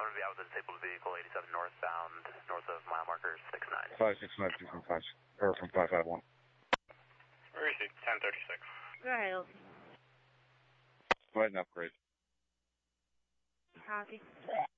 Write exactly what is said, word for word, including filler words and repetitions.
to be out with a disabled vehicle, eighty-seven northbound, north of mile marker six nine. five six nine two from five, or from five five one. Where is he? ten thirty-six. Go ahead, Elsie. Go ahead and upgrade. Copy.